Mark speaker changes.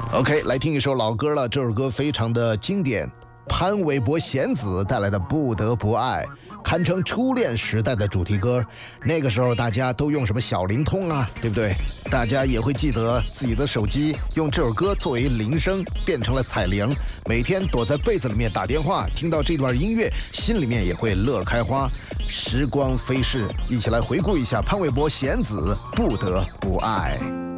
Speaker 1: OK， 来听一首老歌了，这首歌非常的经典，潘玮柏弦子带来的《不得不爱》。堪称初恋时代的主题歌，那个时候大家都用什么小灵通啊，对不对？大家也会记得自己的手机用这首歌作为铃声，变成了彩铃，每天躲在被子里面打电话，听到这段音乐，心里面也会乐开花。时光飞逝，一起来回顾一下潘玮柏弦子《不得不爱》。